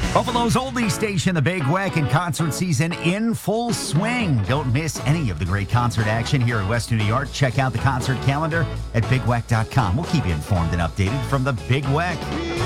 Buffalo's oldie station, the Big Weck, and concert season in full swing. Don't miss any of the great concert action here in Western New York. Check out the concert calendar at bigweck.com. We'll keep you informed and updated from the Big Weck.